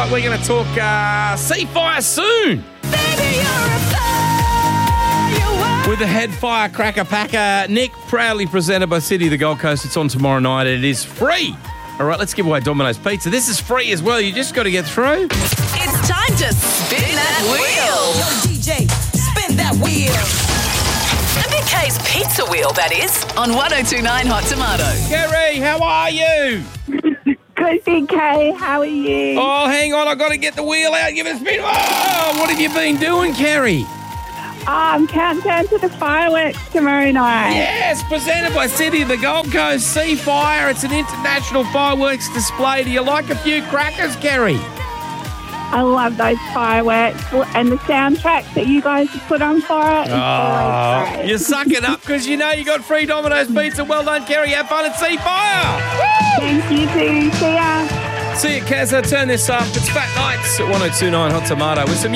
right, we're going to talk Sea Fire soon. With the head firecracker packer, Nick, proudly presented by City of the Gold Coast. It's on tomorrow night and it is free. All right, let's give away Domino's Pizza. This is free as well. You just got to get through. It's time to spin that wheel. Yo, DJ, spin that wheel. MBK's pizza wheel, that is, on 102.9 Hot Tomato. Gary, how are you? Good, BK. How are you? Oh, hang on. I've got to get the wheel out. Give it a spin. Oh, what have you been doing, Carrie? Countdown to the fireworks tomorrow night. Yes, presented by City of the Gold Coast, Sea Fire. It's an international fireworks display. Do you like a few crackers, Carrie? I love those fireworks and the soundtrack that you guys put on for it. Is always great. You suck it up because you know you got free Domino's Pizza. Well done, Carrie. Have fun at Sea Fire. Thank you too. See ya. See you, Kazza. Turn this up. It's Fat Nights at 102.9 Hot Tomato with some